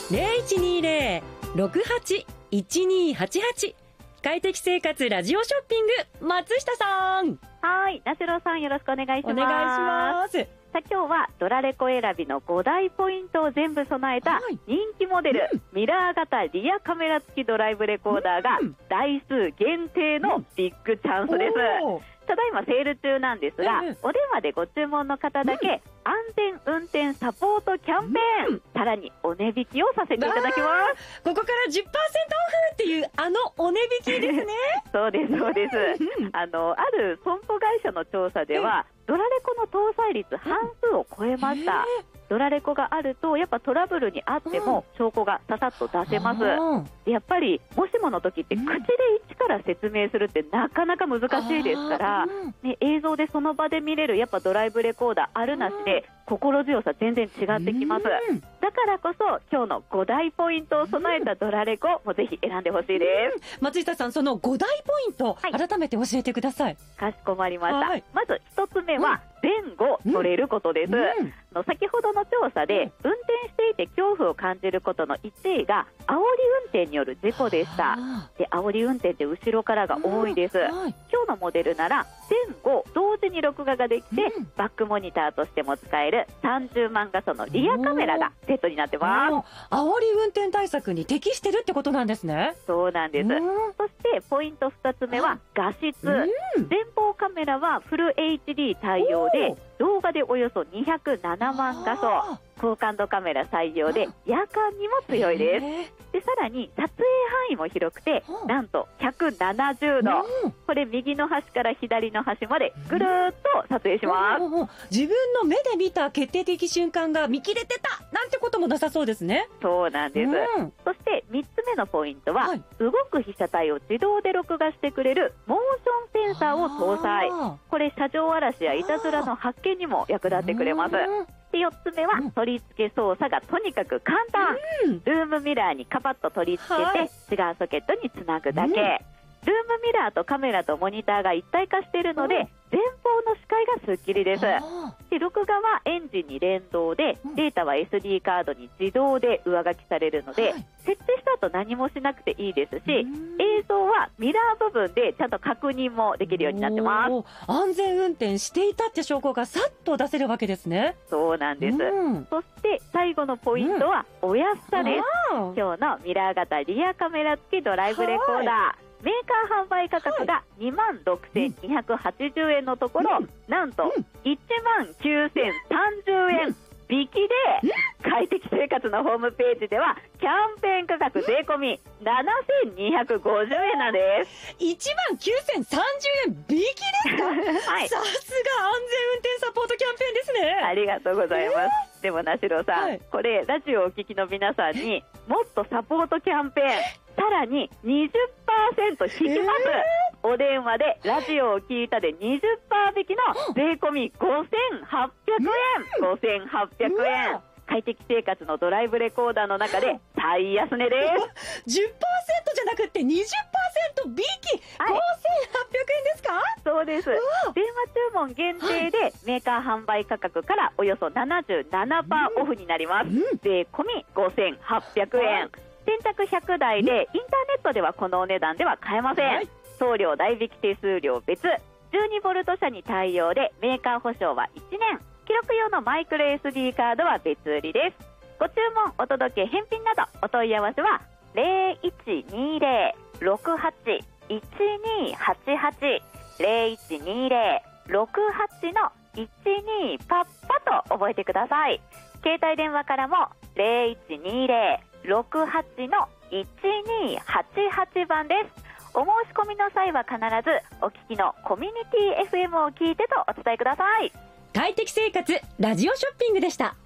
0120-68-1288。快適生活ラジオショッピング、松下さん。 はい、なしろさんよろしくお願いします。 お願いします。 さあ今日はドラレコ選びの5大ポイントを全部備えた人気モデル、ミラー型リアカメラ付きドライブレコーダーが台数限定のビッグチャンスです。ただいまセール中なんですが、お電話でご注文の方だけ安全運転サポートキャンペーン、さらにお値引きをさせていただきます。 ここから 10% オフっていうお値引きですね。 そうですそうです。ある損保会社の調査ではドラレコの搭載率半数を超えました。ドラレコがあるとやっぱトラブルにあっても証拠がささっと出せます。やっぱりもしもの時って口で一から説明するってなかなか難しいですから、映像でその場で見れるやっぱドライブレコーダーあるなしで心強さ全然違ってきます。だからこそ今日の5大ポイントを備えたドラレコもぜひ選んでほしいです。 松下さん、その5大ポイント、改めて教えてください。 かしこまりました。まず1つ目は前後取れることです。先ほどの調査で運転していて恐怖を感じることの1位が煽り運転による事故でした。で、煽り運転って後ろからが多いです。今日のモデルなら前後同時に録画ができて、バックモニターとしても使える30万画素のリアカメラがセットになってます。 煽り運転対策に適してるってことなんですね。 そうなんです。そしてポイント2つ目は画質。前方カメラはフル HD 対応で動画でおよそ207万画素、高感度カメラ採用で夜間にも強いです。で、さらに撮影範囲も広くてなんと170度、これ右の端から左の端までぐるーっと撮影します。 自分の目で見た決定的瞬間が見切れてたなんてこともなさそうですね。 そうなんです。そして3つ目のポイントは、動く被写体を自動で録画してくれるモーションセンサーを搭載。これ車上荒らしやいたずらの発見にも役立ってくれます。で、4つ目は取り付け操作がとにかく簡単。ルームミラーにカパッと取り付けて違うソケットにつなぐだけ。ルームミラーとカメラとモニターが一体化しているので前方の視界がすっきりです。で、録画はエンジンに連動でデータは SD カードに自動で上書きされるので、設定した後何もしなくていいですし、映像はミラー部分でちゃんと確認もできるようになってます。 安全運転していたって証拠がさっと出せるわけですね。 そうなんです。そして最後のポイントはお安さです。今日のミラー型リアカメラ付きドライブレコーダー、メーカー販売価格が26,280円のところ、なんと19,030円引きで、快適生活のホームページではキャンペーン価格税込み7,250円なんです。 19,030円引きですか？さすが安全運転サポートキャンペーンですね。 ありがとうございます。でもなしろさん、これラジオをお聞きの皆さんにもっとサポートキャンペーンさらに 20% 引きます。お電話でラジオを聞いたで 20% 引きの税込み5,800円。5,800円。快適生活のドライブレコーダーの中で最安値です。 10% じゃなくて 20% 引き、5,800円ですか？ そうです。電話注文限定でメーカー販売価格からおよそ 77% オフになります。税込み 5,800円。先着100台でインターネットではこのお値段では買えません。送料代引き手数料別。12ボルト車に対応でメーカー保証は1年。記録用のマイクロ SD カードは別売りです。ご注文、お届け、返品などお問い合わせは 0120-68-1288 0120-68の12パッパと覚えてください。携帯電話からも 0120-68 の1288番です。お申し込みの際は必ずお聞きのコミュニティ FM を聞いてとお伝えください。 快適生活ラジオショッピングでした。